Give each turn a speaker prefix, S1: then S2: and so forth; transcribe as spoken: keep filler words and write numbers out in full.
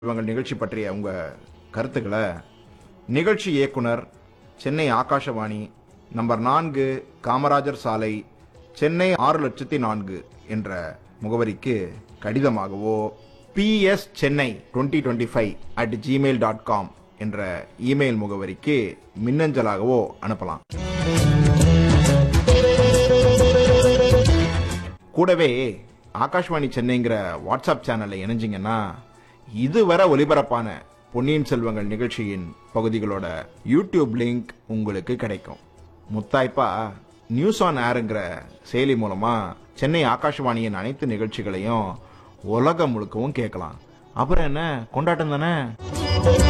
S1: இவங்க நிகழ்ச்சி பற்றிய உங்க கருத்துக்களை நிகழ்ச்சி இயக்குனர் சென்னை ஆகாஷவாணி நம்பர் நான்கு காமராஜர் சாலை சென்னை ஆறு லட்சத்தி நான்கு என்ற முகவரிக்கு கடிதமாகவோ B S Chennai twenty twenty five at Gmail dot com என்ற இமெயில் முகவரிக்கு மின்னஞ்சலாகவோ அனுப்பலாம். கூடவே ஆகாஷ்வாணி சென்னைங்கிற வாட்ஸ்அப் சேனல்ல இணைஞ்சிங்கன்னா இதுவரை ஒலிபரப்பான பொன்னியின் செல்வங்கள் நிகழ்ச்சியின் பகுதிகளோட யூடியூப் லிங்க் உங்களுக்கு கிடைக்கும். முத்தாய்ப்பா நியூஸ் ஆன் ஏருங்கிற செயலி மூலமா சென்னை ஆகாஷ்வாணியின் அனைத்து நிகழ்ச்சிகளையும் உலகம் முழுக்கவும் கேட்கலாம். அப்புறம் என்ன, கொண்டாட்டம் தானே.